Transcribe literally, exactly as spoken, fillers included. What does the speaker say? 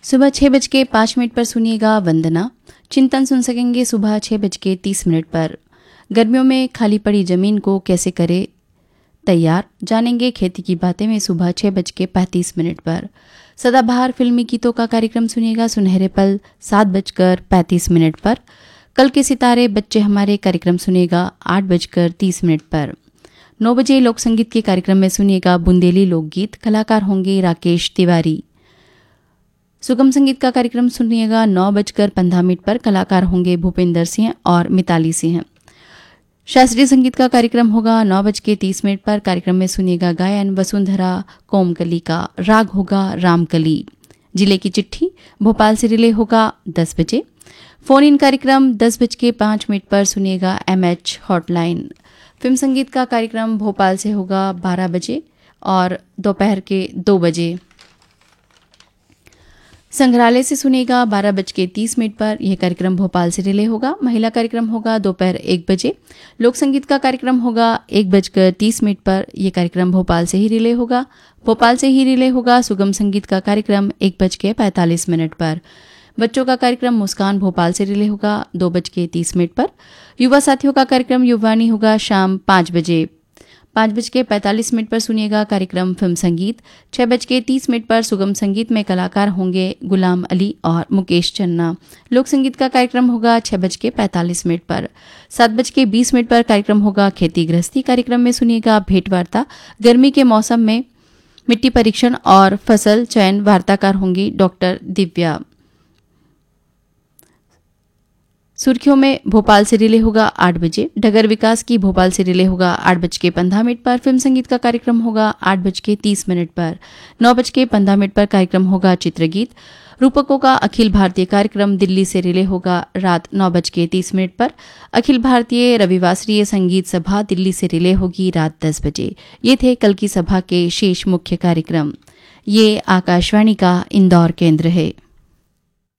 सुबह छः बज के पाँच मिनट पर सुनिएगा वंदना। चिंतन सुन सकेंगे सुबह छः बज के तीस मिनट पर। गर्मियों में खाली पड़ी जमीन को कैसे करे तैयार, जानेंगे खेती की बातें में सुबह छः बज के पैंतीस मिनट पर। सदाबहार फिल्मी गीतों का कार्यक्रम सुनिएगा सुनहरे पल सात बजकर पैंतीस मिनट पर। कल के सितारे बच्चे हमारे कार्यक्रम सुनिएगा आठ बजकर तीस मिनट पर। नौ बजे लोक संगीत के कार्यक्रम में सुनिएगा बुंदेली लोकगीत, कलाकार होंगे राकेश तिवारी। सुगम संगीत का कार्यक्रम सुनिएगा नौ बजकर पंद्रह मिनट पर, कलाकार होंगे भूपेंद्र सिंह और मिताली सिंह। शास्त्रीय संगीत का कार्यक्रम होगा नौ बज के तीस मिनट पर। कार्यक्रम में सुनिएगा गायन वसुंधरा कोमकली का, राग होगा रामकली। जिले की चिट्ठी भोपाल से रिले होगा दस बजे। फोन इन कार्यक्रम दस बज के पाँच मिनट पर सुनिएगा एम एच हॉटलाइन। फिल्म संगीत का कार्यक्रम भोपाल से होगा बारह बजे और दोपहर के दो बजे। संग्रहालय से सुनेगा बारह बज के तीस मिनट पर। यह कार्यक्रम भोपाल से रिले होगा। महिला कार्यक्रम होगा दोपहर एक बजे। लोक संगीत का कार्यक्रम होगा एक बजकर तीस मिनट पर। यह कार्यक्रम भोपाल से ही रिले होगा। भोपाल से ही रिले होगा सुगम संगीत का कार्यक्रम एक बज के पैंतालीस मिनट पर। बच्चों का कार्यक्रम मुस्कान भोपाल से रिले होगा दो बज के तीस मिनट पर। युवा साथियों का कार्यक्रम युवानी होगा शाम पाँच बजे। पाँच बज के पैंतालीस मिनट पर सुनिएगा कार्यक्रम फिल्म संगीत। छः बज के तीस मिनट पर सुगम संगीत में कलाकार होंगे गुलाम अली और मुकेश चन्ना। लोक संगीत का कार्यक्रम होगा छः बज के पैंतालीस मिनट पर। सात बज के बीस मिनट पर कार्यक्रम होगा खेती गृहस्थी। कार्यक्रम में सुनिएगा भेंट वार्ता। गर्मी के मौसम में मिट्टी परीक्षण और फसल चयन, वार्ताकार होंगी डॉक्टर दिव्या। सुर्खियों में भोपाल से रिले होगा आठ बजे। डगर विकास की भोपाल से रिले होगा आठ बज के पंद्रह मिनट पर। फिल्म संगीत का कार्यक्रम होगा आठ बज के तीस मिनट पर। नौ बज के पंद्रह मिनट पर कार्यक्रम होगा चित्रगीत। रूपकों का अखिल भारतीय कार्यक्रम दिल्ली से रिले होगा रात नौ बज के तीस मिनट पर। अखिल भारतीय रविवासरीय संगीत सभा दिल्ली से रिले होगी रात दस बजे। ये थे कल की सभा के शेष मुख्य कार्यक्रम। ये आकाशवाणी का इंदौर केंद्र है।